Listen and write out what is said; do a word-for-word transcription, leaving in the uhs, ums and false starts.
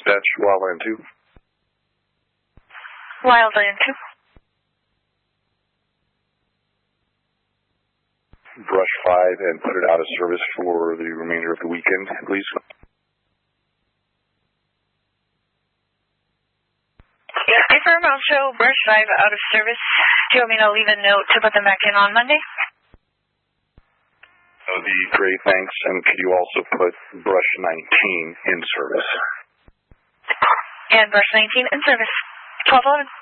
dispatch Wildland two. Wildland two. Brush five and put it out of service for the remainder of the weekend, please. Yes, confirm. I'll show Brush five out of service. Do you want me to leave a note to put them back in on Monday? That would be great, thanks. And could you also put Brush nineteen in service? And Brush nineteen in service. twelve eleven.